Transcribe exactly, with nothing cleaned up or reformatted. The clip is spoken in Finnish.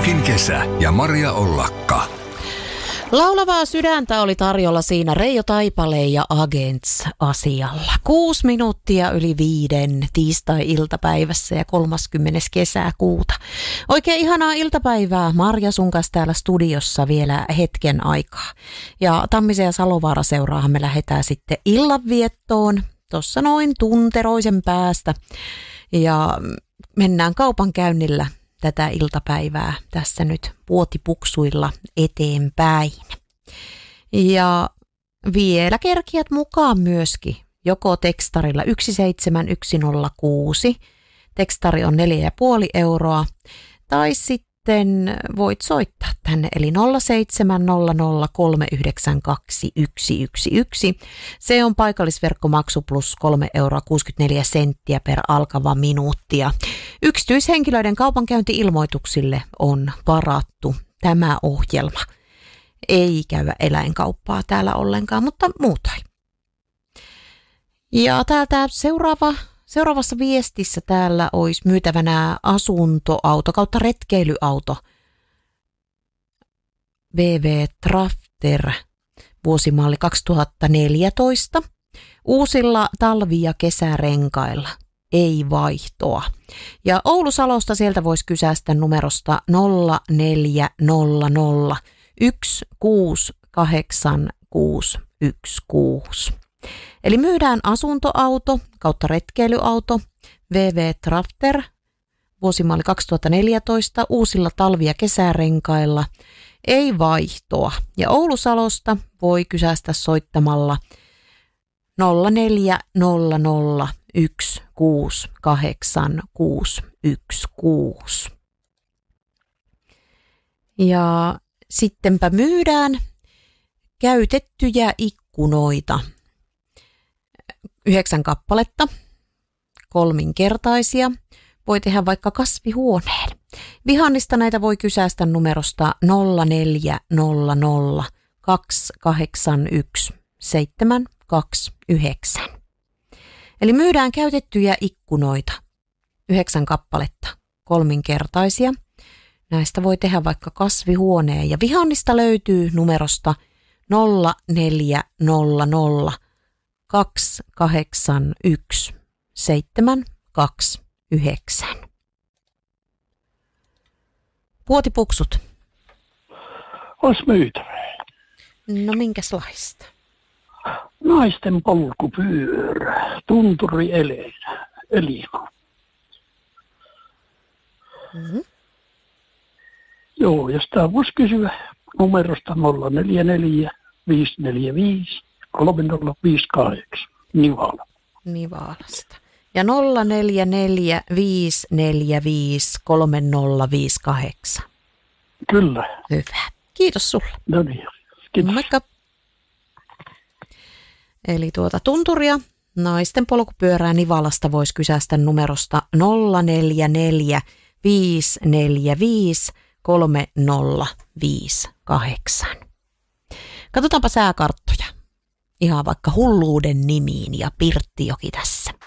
Jokin kesä ja Maria Ollakka. Laulavaa sydäntä oli tarjolla siinä Reijo Taipale ja Agents asialla. Kuusi minuuttia yli viiden tiistai-iltapäivässä ja kolmaskymmenes kesäkuuta. Oikein ihanaa iltapäivää. Marja sun kanssa täällä studiossa vielä hetken aikaa. Ja Tammisen ja Salovaara seuraahan me lähdetään sitten illanviettoon tuossa noin tunteroisen päästä. Ja mennään kaupankäynnillä tätä iltapäivää tässä nyt puotipuksuilla eteenpäin. Ja vielä kerkiät mukaan myöskin joko tekstarilla yksi seitsemän yksi nolla kuusi, tekstari on neljä pilkku viisi euroa, tai sitten voit soittaa tänne eli nolla seitsemän nolla nolla kolme yhdeksän kaksi yksi yksi yksi. Se on paikallisverkkomaksu plus kolme euroa kuusikymmentäneljä senttiä per alkava minuuttia. Yksityishenkilöiden kaupankäynti-ilmoituksille on varattu tämä ohjelma. Ei käydä eläinkauppaa täällä ollenkaan, mutta muutoin. Ja täältä seuraava, seuraavassa viestissä täällä olisi myytävänä asuntoauto kautta retkeilyauto. V V Trafter, vuosimalli kaksituhattaneljätoista, uusilla talvi- ja kesärenkailla. Ei vaihtoa. Ja Oulusalosta sieltä voisi kysästä numerosta nolla neljä nolla nolla yksi kuusi kahdeksan kuusi yksi kuusi. Eli myydään asuntoauto kautta retkeilyauto V V Trafter, vuosimalli kaksituhattaneljätoista, uusilla talvi- ja kesärenkailla. Ei vaihtoa. Ja Oulusalosta voi kysästä soittamalla nolla neljä nolla nolla yksi kuusi kahdeksan kuusi yksi kuusi. Ja sittenpä myydään käytettyjä ikkunoita. Yhdeksän kappaletta, kolminkertaisia. Voi tehdä vaikka kasvihuoneen. Vihannista näitä voi kysästä numerosta nolla neljä nolla nolla kaksi kahdeksan yksi seitsemän kaksi yhdeksän. Eli myydään käytettyjä ikkunoita, yhdeksän kappaletta, kolminkertaisia. Näistä voi tehdä vaikka kasvihuoneen ja vihannista löytyy numerosta nolla neljä nolla nolla kaksi kahdeksan yksi seitsemän kaksi yhdeksän. Puotipuksut. Ois myytävää. No minkäslaista? Naisten polkupyörä, tunturi eleinä, elina. Mm-hmm. Joo, ja sitä voisi kysyä numerosta nolla neljä neljä viisi neljä viisi kolme nolla viisi kahdeksan, Nivala. Nivaalasta. Ja nolla neljä neljä viisi neljä viisi kolme nolla viisi kahdeksan. Kyllä. Hyvä. Kiitos sulle. No niin, kiitos. Moikka. Eli tuota tunturia, naisten polkupyörää Nivalasta voisi kysästä numerosta nolla neljä neljä viisi neljä viisi kolme nolla viisi kahdeksan. Katsotaanpa sääkarttoja. Ihan vaikka hulluuden nimiin ja Pirttijoki tässä.